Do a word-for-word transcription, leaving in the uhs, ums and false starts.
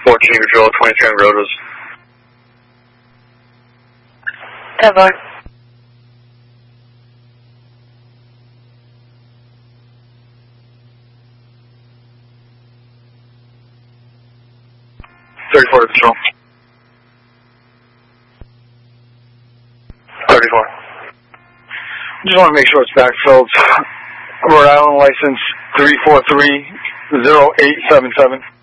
fourteen Patrol, twenty-two Rotos. ten four. thirty-four Patrol. thirty-four. Just want to make sure it's backfilled. Rhode Island license three four three zero eight seven seven.